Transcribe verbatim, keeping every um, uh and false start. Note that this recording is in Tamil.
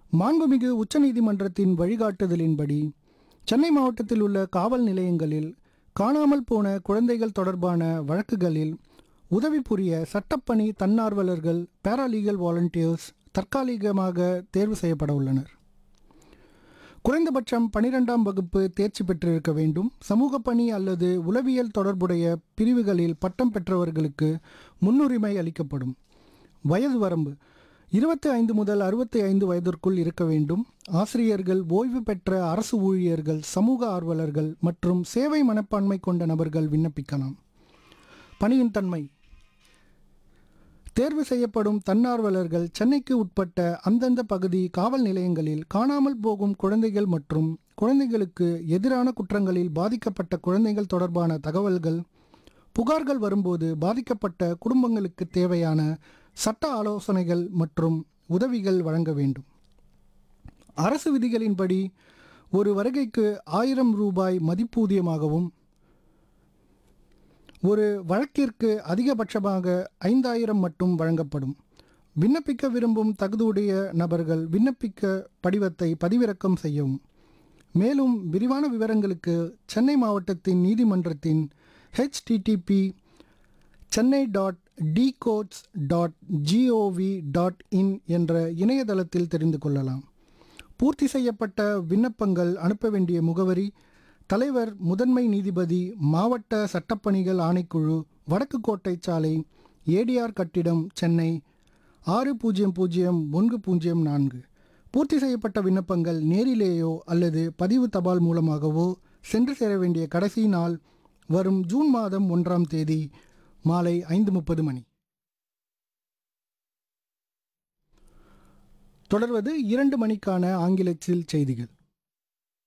மாண்புமிகு உச்சநீதிமன்றத்தின் வழிகாட்டுதலின்படி சென்னை மாவட்டத்தில் உள்ள காவல் நிலையங்களில் காணாமல் போன குழந்தைகள் தொடர்பான வழக்குகளில் உதவி புரிய சட்டப்பணி தன்னார்வலர்கள் பேராலீகல் வாலண்டியர்ஸ் தற்காலிகமாக தேர்வு செய்யப்பட உள்ளனர். குறைந்தபட்சம் பனிரெண்டாம் வகுப்பு தேர்ச்சி பெற்றிருக்க வேண்டும். சமூக பணி அல்லது உளவியல் தொடர்புடைய பிரிவுகளில் பட்டம் பெற்றவர்களுக்கு முன்னுரிமை அளிக்கப்படும். வயது வரம்பு இருபத்தி ஐந்து முதல் அறுபத்தி ஐந்து வயதிற்குள் இருக்க வேண்டும். ஆசிரியர்கள், ஓய்வு பெற்ற அரசு ஊழியர்கள், சமூக ஆர்வலர்கள் மற்றும் சேவை மனப்பான்மை கொண்ட நபர்கள் விண்ணப்பிக்கலாம். பணியின் தன்மை: தேர்வு செய்யப்படும் தன்னார்வலர்கள் சென்னைக்கு உட்பட்ட அந்தந்த பகுதி காவல் நிலையங்களில் காணாமல் போகும் குழந்தைகள் மற்றும் குழந்தைகளுக்கு எதிரான குற்றங்களில் பாதிக்கப்பட்ட குழந்தைகள் தொடர்பான தகவல்கள், புகார்கள் வரும்போது பாதிக்கப்பட்ட குடும்பங்களுக்கு தேவையான சட்ட ஆலோசனைகள் மற்றும் உதவிகள் வழங்க வேண்டும். அரசு விதிகளின்படி ஒரு வருகைக்கு ஆயிரம் ரூபாய் மதிப்பூதியமாகவும் ஒரு வழக்கிற்கு அதிகபட்சமாக ஐந்தாயிரம் மட்டும் வழங்கப்படும். விண்ணப்பிக்க விரும்பும் தகுதியுடைய நபர்கள் விண்ணப்பிக்க படிவத்தை பதிவிறக்கம் செய்யவும். மேலும் விரிவான விவரங்களுக்கு சென்னை மாவட்டத்தின் நீதிமன்றத்தின் HTTP Chennai dot டிகோட்ஸ் dot gov dot in என்ற இணையதளத்தில் தெரிந்து கொள்ளலாம். பூர்த்தி செய்யப்பட்ட விண்ணப்பங்கள் அனுப்ப வேண்டிய முகவரி: தலைவர், முதன்மை நீதிபதி, மாவட்ட சட்டப்பணிகள் ஆணைக்குழு, வடக்கு கோட்டை சாலை, ஏடிஆர் கட்டிடம், சென்னை ஆறு பூஜ்ஜியம் பூஜ்ஜியம் ஒன்று பூஜ்ஜியம் நான்கு. பூர்த்தி செய்யப்பட்ட விண்ணப்பங்கள் நேரிலேயோ அல்லது பதிவு தபால் மூலமாகவோ சென்று சேர வேண்டிய கடைசி நாள் வரும் ஜூன் மாதம் ஒன்றாம் தேதி மாலை ஐந்து முப்பது மணி. தொடர்வது இரண்டு மணிக்கான ஆங்கிலத்தில் செய்திகள்.